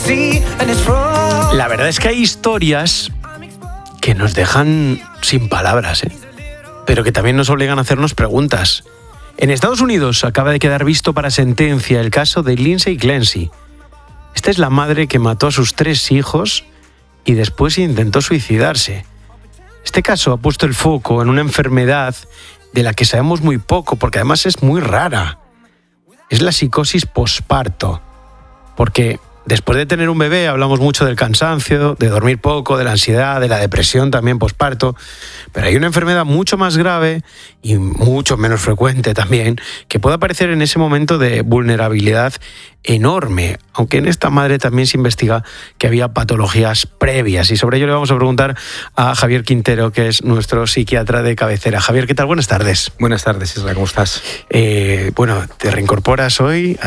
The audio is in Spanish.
La verdad es que hay historias que nos dejan sin palabras, pero que también nos obligan a hacernos preguntas. En Estados Unidos acaba de quedar visto para sentencia el caso de Lindsay Clancy. Esta es la madre que mató a sus 3 hijos y después intentó suicidarse. Este caso ha puesto el foco en una enfermedad de la que sabemos muy poco, porque además es muy rara. Es la psicosis posparto, porque después de tener un bebé hablamos mucho del cansancio, de dormir poco, de la ansiedad, de la depresión también posparto, pero hay una enfermedad mucho más grave y mucho menos frecuente también, que puede aparecer en ese momento de vulnerabilidad enorme, aunque en esta madre también se investiga que había patologías previas, y sobre ello le vamos a preguntar a Javier Quintero, que es nuestro psiquiatra de cabecera. Javier, ¿qué tal? Buenas tardes. Buenas tardes, Isra, ¿cómo estás? Bueno, te reincorporas hoy